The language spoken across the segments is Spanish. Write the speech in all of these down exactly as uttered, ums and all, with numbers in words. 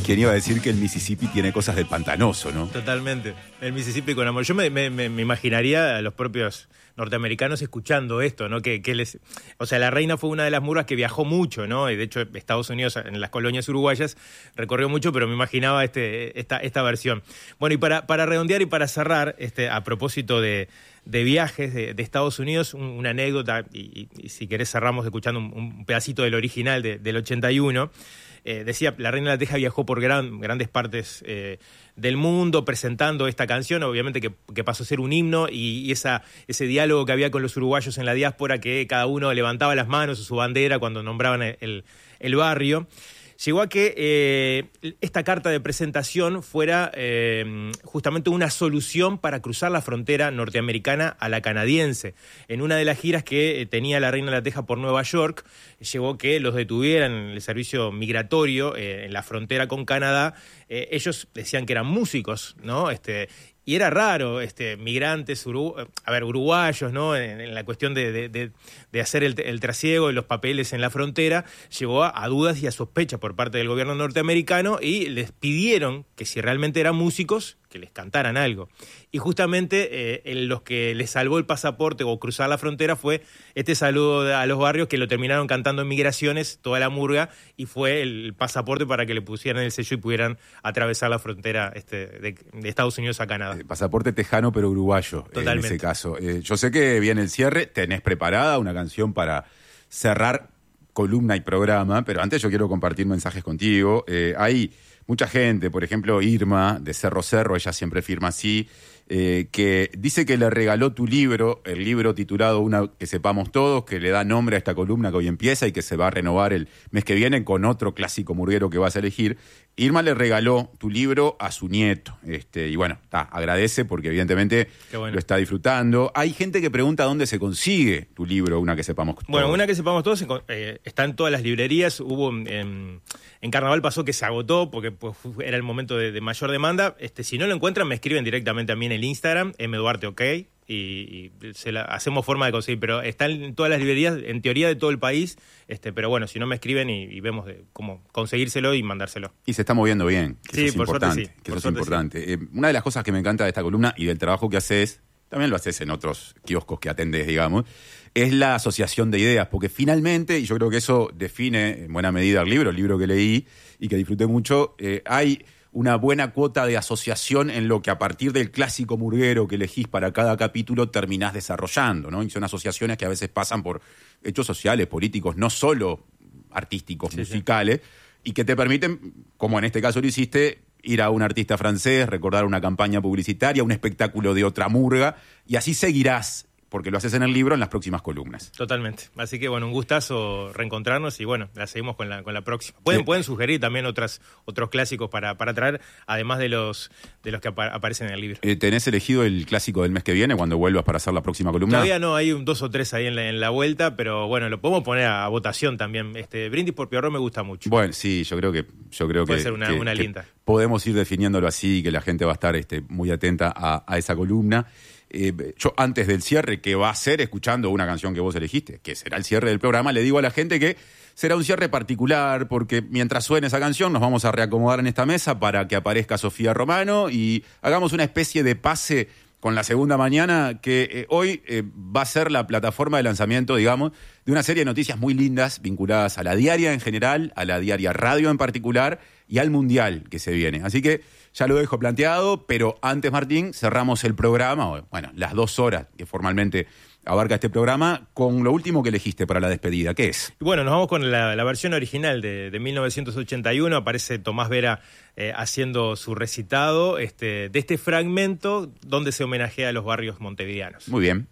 ¿Quién iba a decir que el Mississippi tiene cosas del pantanoso, no? Totalmente. El Mississippi con amor. Yo me, me, me imaginaría a los propios norteamericanos escuchando esto, ¿no? Que, que les, o sea, la reina fue una de las murgas que viajó mucho, ¿no? Y de hecho, Estados Unidos, en las colonias uruguayas, recorrió mucho, pero me imaginaba este, esta, esta versión. Bueno, y para, para redondear y para cerrar, este, a propósito de, de viajes de, de Estados Unidos, un, una anécdota, y, y, y si querés cerramos escuchando un, un pedacito del original de, del ochenta y uno. Eh, decía, la Reina de la Teja viajó por gran, grandes partes eh, del mundo presentando esta canción, obviamente que, que pasó a ser un himno, y, y esa, ese diálogo que había con los uruguayos en la diáspora, que cada uno levantaba las manos o su bandera cuando nombraban el, el, el barrio. Llegó a que eh, esta carta de presentación fuera eh, justamente una solución para cruzar la frontera norteamericana a la canadiense. En una de las giras que eh, tenía la Reina de la Teja por Nueva York, llegó que los detuvieran en el servicio migratorio eh, en la frontera con Canadá. Eh, ellos decían que eran músicos, ¿no? Este, y era raro, este, migrantes, uru, a ver, uruguayos, ¿no? En, en la cuestión de, de, de, de hacer el, el trasiego y los papeles en la frontera, llegó a, a dudas y a sospechas por parte del gobierno norteamericano, y les pidieron que si realmente eran músicos, que les cantaran algo. Y justamente eh, en los que les salvó el pasaporte o cruzar la frontera fue este saludo a los barrios, que lo terminaron cantando en Migraciones, toda la murga, y fue el pasaporte para que le pusieran el sello y pudieran atravesar la frontera este, de, de Estados Unidos a Canadá. Eh, pasaporte tejano pero uruguayo. Totalmente. En ese caso. Eh, yo sé que viene el cierre, tenés preparada una canción para cerrar columna y programa, pero antes yo quiero compartir mensajes contigo. Eh, hay mucha gente, por ejemplo Irma de Cerro Cerro, ella siempre firma así, eh, que dice que le regaló tu libro, el libro titulado Una que sepamos todos, que le da nombre a esta columna que hoy empieza y que se va a renovar el mes que viene con otro clásico murguero que vas a elegir. Irma le regaló tu libro a su nieto, este, y bueno, ta, agradece porque evidentemente bueno. lo está disfrutando. Hay gente que pregunta dónde se consigue tu libro, Una que sepamos todos. Bueno, Una que sepamos todos eh, está en todas las librerías. Hubo en, en Carnaval pasó que se agotó porque pues, era el momento de, de mayor demanda. Este, si no lo encuentran, me escriben directamente a mí en el Instagram, mduarteok, y, y se la, hacemos forma de conseguir, pero está en todas las librerías, en teoría de todo el país, este, pero bueno, si no me escriben y, y vemos de cómo conseguírselo y mandárselo. Y se está moviendo bien, que sí, eso es por importante. Suerte, sí. Que por eso es importante. Sí. Eh, una de las cosas que me encanta de esta columna y del trabajo que haces, también lo haces en otros kioscos que atendés, digamos, es la asociación de ideas, porque finalmente, y yo creo que eso define en buena medida el libro, el libro que leí y que disfruté mucho, eh, hay una buena cuota de asociación en lo que a partir del clásico murguero que elegís para cada capítulo terminás desarrollando, ¿no? Y son asociaciones que a veces pasan por hechos sociales, políticos, no solo artísticos, sí, musicales, sí. y que te permiten, como en este caso lo hiciste, ir a un artista francés, recordar una campaña publicitaria, un espectáculo de otra murga, y así seguirás, porque lo haces en el libro, en las próximas columnas. Totalmente. Así que, bueno, un gustazo reencontrarnos y, bueno, la seguimos con la, con la próxima. Pueden, sí. pueden sugerir también otras, otros clásicos para, para traer, además de los, de los que apa- aparecen en el libro. Eh, ¿Tenés elegido el clásico del mes que viene cuando vuelvas para hacer la próxima columna? Todavía no, hay un, dos o tres ahí en la, en la vuelta, pero, bueno, lo podemos poner a, a votación también. Este Brindis por Pierrot me gusta mucho. Bueno, sí, yo creo que... Yo creo Puede que, ser una, que, una que linda. Podemos ir definiéndolo así, que la gente va a estar este, muy atenta a, a esa columna. Eh, yo antes del cierre, que va a ser escuchando una canción que vos elegiste, que será el cierre del programa, le digo a la gente que será un cierre particular, porque mientras suene esa canción nos vamos a reacomodar en esta mesa para que aparezca Sofía Romano y hagamos una especie de pase con la segunda mañana, que eh, hoy eh, va a ser la plataforma de lanzamiento, digamos, de una serie de noticias muy lindas vinculadas a la diaria en general, a la diaria radio en particular y al mundial que se viene. Así que ya lo dejo planteado, pero antes, Martín, cerramos el programa, bueno, las dos horas que formalmente abarca este programa, con lo último que elegiste para la despedida. ¿Qué es? Bueno, nos vamos con la, la versión original de, de mil novecientos ochenta y uno. Aparece Tomás Vera eh, haciendo su recitado este, de este fragmento donde se homenajea a los barrios montevideanos. Muy bien.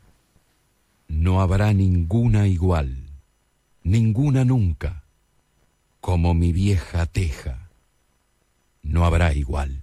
No habrá ninguna igual, ninguna nunca, como mi vieja teja. No habrá igual.